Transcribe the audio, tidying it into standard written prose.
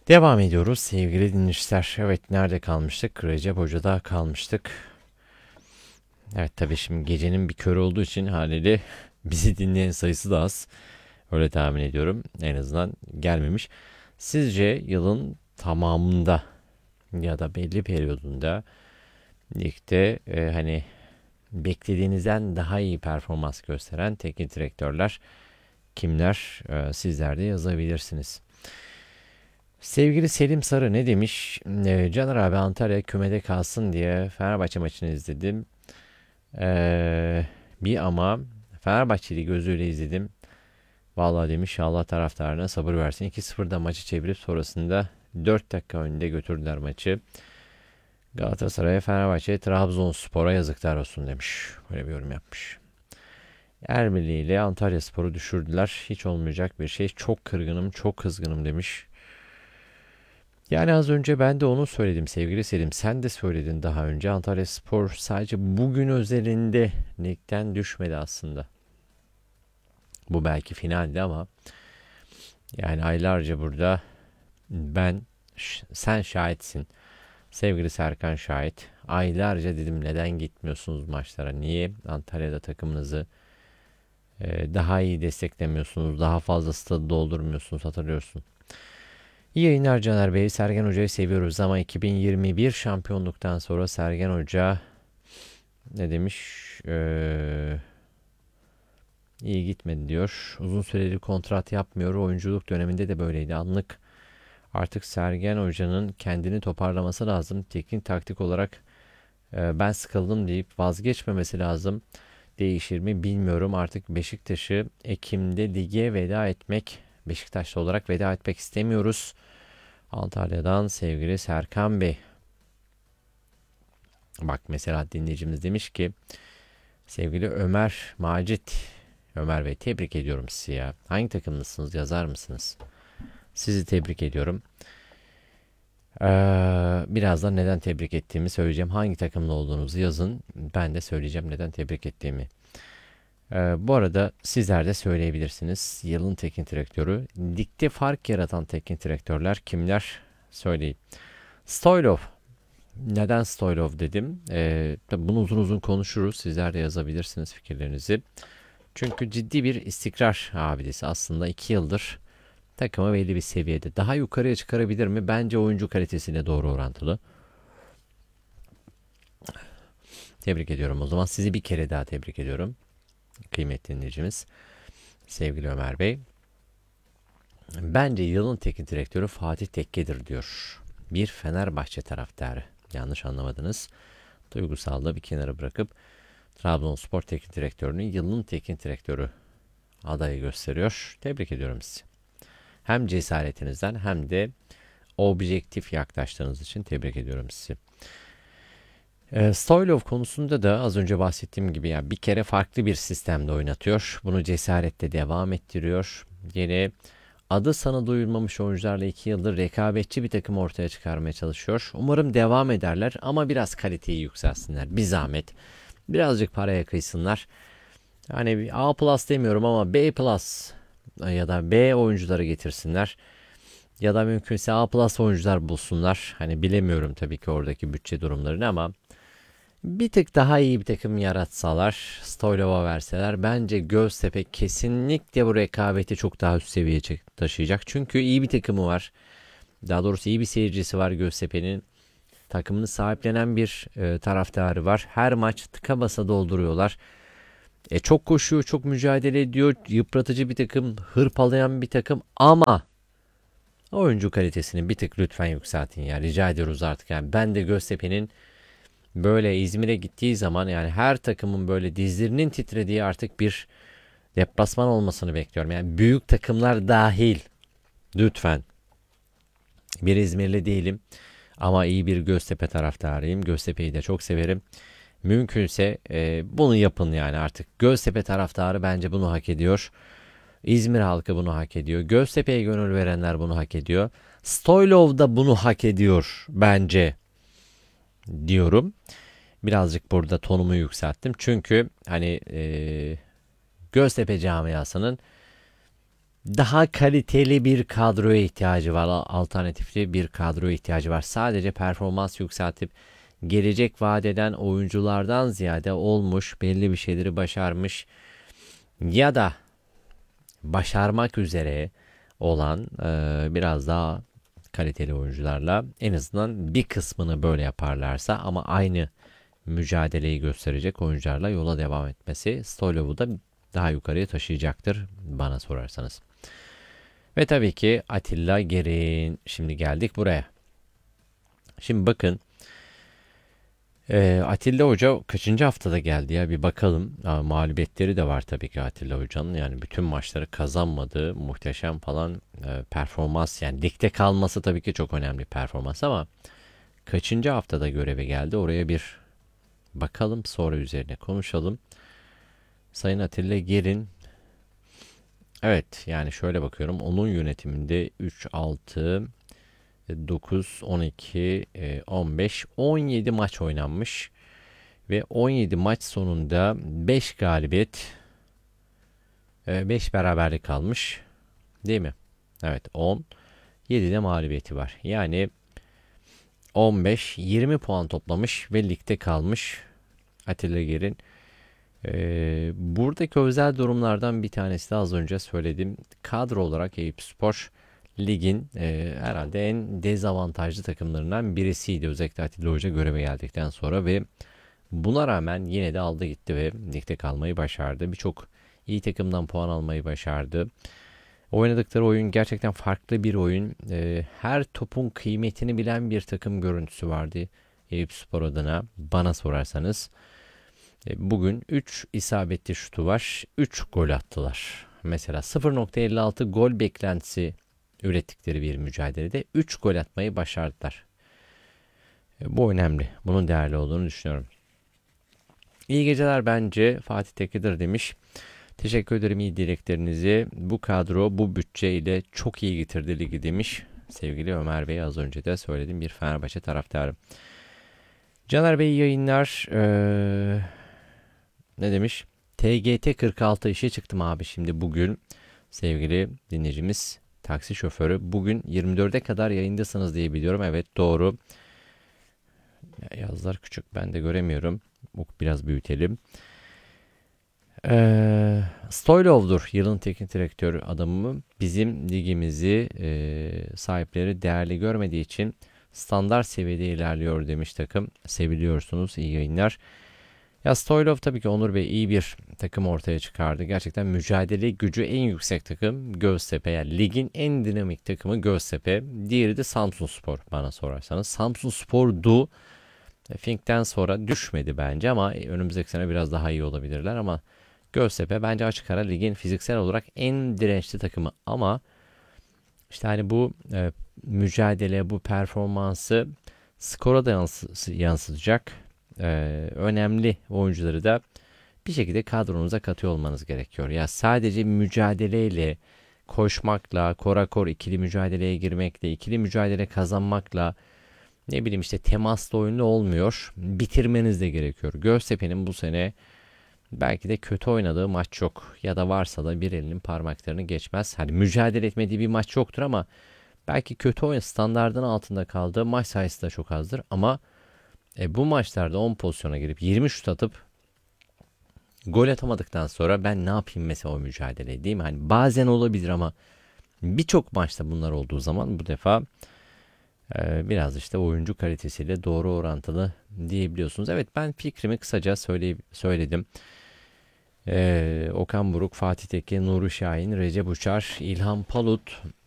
Devam ediyoruz sevgili dinleyiciler. Evet, nerede kalmıştık? Recep Hoca'da kalmıştık. Evet, tabii şimdi gecenin bir körü olduğu için haliyle bizi dinleyen sayısı da az. Öyle tahmin ediyorum. En azından gelmemiş. Sizce yılın tamamında ya da belli periyodunda ligde hani beklediğinizden daha iyi performans gösteren teknik direktörler kimler? Sizler de yazabilirsiniz. Sevgili Selim Sarı ne demiş? Caner abi, Antalya kümede kalsın diye Fenerbahçe maçını izledim. Bir ama Fenerbahçeli gözüyle izledim. Vallahi demiş, Allah taraftarına sabır versin. 2-0'da maçı çevirip sonrasında 4 dakika önünde götürdüler maçı. Galatasaray'a, Fenerbahçe'ye, Trabzonspor'a yazıklar olsun demiş. Böyle bir yorum yapmış. Erbili ile Antalyaspor'u düşürdüler. Hiç olmayacak bir şey. Çok kırgınım, çok kızgınım demiş. Yani az önce ben de onu söyledim sevgili Selim. Sen de söyledin daha önce. Antalyaspor sadece bugün özelinde ligden düşmedi aslında. Bu belki finaldi ama yani aylarca burada ben, sen şahitsin. Sevgili Serkan şahit. Aylarca dedim, neden gitmiyorsunuz maçlara? Niye Antalya'da takımınızı daha iyi desteklemiyorsunuz? Daha fazla stadı doldurmuyorsunuz, hatırlıyorsun. İyi yayınlar Caner Bey. Sergen Hoca'yı seviyoruz ama 2021 şampiyonluktan sonra Sergen Hoca ne demiş? İyi gitmedi diyor. Uzun süreli kontrat yapmıyor. Oyunculuk döneminde de böyleydi. Anlık. Artık Sergen Hoca'nın kendini toparlaması lazım. Teknik taktik olarak ben sıkıldım deyip vazgeçmemesi lazım. Değişir mi bilmiyorum. Artık Beşiktaş'ı Ekim'de lige veda etmek, Beşiktaşlı olarak veda etmek istemiyoruz. Antalya'dan sevgili Serkan Bey. Bak mesela dinleyicimiz demiş ki, sevgili Ömer Macit. Ömer Bey, tebrik ediyorum sizi ya. Hangi takımlısınız, yazar mısınız? Sizi tebrik ediyorum. Birazdan neden tebrik ettiğimi söyleyeceğim. Hangi takımlı olduğunuzu yazın. Ben de söyleyeceğim neden tebrik ettiğimi. Bu arada sizler de söyleyebilirsiniz. Yılın teknik direktörü. Ligde fark yaratan teknik direktörler kimler? Söyleyeyim. Stoylov. Neden Stoylov dedim? Tabii bunu uzun uzun konuşuruz. Sizler de yazabilirsiniz fikirlerinizi. Çünkü ciddi bir istikrar abidesi. Aslında 2 yıldır takımı belli bir seviyede. Daha yukarıya çıkarabilir mi? Bence oyuncu kalitesiyle doğru orantılı. Tebrik ediyorum o zaman. Sizi bir kere daha tebrik ediyorum. Kıymetli dinleyicimiz. Sevgili Ömer Bey. Bence yılın teknik direktörü Fatih Tekke'dir diyor. Bir Fenerbahçe taraftarı. Yanlış anlamadınız. Duygusallığı bir kenara bırakıp Trabzonspor teknik direktörünü yılın teknik direktörü adayı gösteriyor. Tebrik ediyorum sizi. Hem cesaretinizden hem de objektif yaklaştığınız için tebrik ediyorum sizi. Stoylov konusunda da az önce bahsettiğim gibi ya bir kere farklı bir sistemde oynatıyor. Bunu cesaretle devam ettiriyor. Yine adı sana duyulmamış oyuncularla 2 yıldır rekabetçi bir takım ortaya çıkarmaya çalışıyor. Umarım devam ederler ama biraz kaliteyi yükselsinler. Bir zahmet. Birazcık paraya kıysınlar. Hani A plus demiyorum ama B plus ya da B oyuncuları getirsinler. Ya da mümkünse A plus oyuncular bulsunlar. Hani bilemiyorum tabii ki oradaki bütçe durumlarını ama bir tık daha iyi bir takım yaratsalar, Stoylov'a verseler, bence Göztepe kesinlikle bu rekabeti çok daha üst seviyeye taşıyacak. Çünkü iyi bir takımı var. Daha doğrusu iyi bir seyircisi var Göztepe'nin. Takımını sahiplenen bir taraftarı var. Her maç tıka basa dolduruyorlar. Çok koşuyor, çok mücadele ediyor. Yıpratıcı bir takım, hırpalayan bir takım ama oyuncu kalitesini bir tık lütfen yükseltin ya. Rica ediyoruz artık. Yani ben de Göztepe'nin böyle İzmir'e gittiği zaman, yani her takımın böyle dizlerinin titrediği artık bir deplasman olmasını bekliyorum. Yani büyük takımlar dahil. Lütfen. Bir İzmirli değilim ama iyi bir Göztepe taraftarıyım. Göztepe'yi de çok severim. Mümkünse bunu yapın yani artık. Göztepe taraftarı bence bunu hak ediyor. İzmir halkı bunu hak ediyor. Göztepe'ye gönül verenler bunu hak ediyor. Stoylov da bunu hak ediyor bence diyorum. Birazcık burada tonumu yükselttim. Çünkü hani Göztepe camiasının daha kaliteli bir kadroya ihtiyacı var. Alternatifli bir kadroya ihtiyacı var. Sadece performans yükseltip gelecek vaat eden oyunculardan ziyade olmuş, belli bir şeyleri başarmış ya da başarmak üzere olan biraz daha kaliteli oyuncularla, en azından bir kısmını böyle yaparlarsa ama aynı mücadeleyi gösterecek oyuncularla yola devam etmesi Stoylov'u da daha yukarıya taşıyacaktır bana sorarsanız. Ve tabii ki Atilla Gerin. Şimdi geldik buraya. Şimdi bakın, Atilla Hoca kaçıncı haftada geldi ya, bir bakalım. Mağlubiyetleri de var tabii ki Atilla Hoca'nın. Yani bütün maçları kazanmadığı muhteşem falan performans. Yani ligde kalması tabii ki çok önemli performans ama kaçıncı haftada göreve geldi, oraya bir bakalım, sonra üzerine konuşalım. Sayın Atilla Gerin, evet yani şöyle bakıyorum, onun yönetiminde 3, 6, 9, 12, 15, 17 maç oynanmış ve 17 maç sonunda 5 galibiyet, 5 beraberlik kalmış değil mi? Evet, 10, 7 de mağlubiyeti var. Yani 15, 20 puan toplamış ve ligde kalmış Atilla Gerin. Buradaki özel durumlardan bir tanesi de az önce söyledim. Kadro olarak Eyüpspor ligin herhalde en dezavantajlı takımlarından birisiydi. Özellikle Atilla Hoca göreve geldikten sonra ve buna rağmen yine de aldı gitti ve ligde kalmayı başardı. Birçok iyi takımdan puan almayı başardı. Oynadıkları oyun gerçekten farklı bir oyun. Her topun kıymetini bilen bir takım görüntüsü vardı Eyüpspor adına bana sorarsanız. Bugün 3 isabetli şutu var. 3 gol attılar. Mesela 0.56 gol beklentisi ürettikleri bir mücadelede 3 gol atmayı başardılar. Bu önemli. Bunun değerli olduğunu düşünüyorum. İyi geceler bence Fatih Tekedir demiş. Teşekkür ederim iyi dileklerinizi. Bu kadro bu bütçe ile çok iyi getirdi ligi demiş. Sevgili Ömer Bey, az önce de söyledim, bir Fenerbahçe taraftarı. Caner Bey yayınlar. Ne demiş? TGT 46 işe çıktım abi şimdi bugün. Sevgili dinleyicimiz, taksi şoförü. Bugün 24'e kadar yayındasınız diye biliyorum. Evet, doğru. Yazılar küçük, ben de göremiyorum. Biraz büyütelim. Stoylov'dur yılın teknik direktör adamı. Bizim ligimizi sahipleri değerli görmediği için standart seviyede ilerliyor demiş takım. Seviliyorsunuz, iyi yayınlar. Ya Stoylov tabii ki Onur Bey iyi bir takım ortaya çıkardı. Gerçekten mücadele gücü en yüksek takım Göztepe. Yani ligin en dinamik takımı Göztepe. Diğeri de Samsunspor bana sorarsanız. Samsunspor'du. Fink'ten sonra düşmedi bence ama önümüzdeki sene biraz daha iyi olabilirler ama Göztepe bence açık ara ligin fiziksel olarak en dirençli takımı ama işte hani bu mücadele, bu performansı skora da yansıtacak önemli oyuncuları da bir şekilde kadronuza katıyor olmanız gerekiyor. Ya sadece mücadeleyle, koşmakla, korakor ikili mücadeleye girmekle, ikili mücadele kazanmakla, ne bileyim işte temaslı oyunlu olmuyor. Bitirmeniz de gerekiyor. Göztepe'nin bu sene belki de kötü oynadığı maç yok. Ya da varsa da bir elinin parmaklarını geçmez. Hani mücadele etmediği bir maç yoktur ama belki kötü oyun standardının altında kaldığı maç sayısı da çok azdır. Ama bu maçlarda 10 pozisyona girip 20 şut atıp gol atamadıktan sonra ben ne yapayım mesela o mücadeleyi, değil mi? Hani bazen olabilir ama birçok maçta bunlar olduğu zaman bu defa biraz işte oyuncu kalitesiyle doğru orantılı diyebiliyorsunuz. Evet, ben fikrimi kısaca söyledim. Okan Buruk, Fatih Tekke, Nuri Şahin, Recep Uçar, İlhan Palut,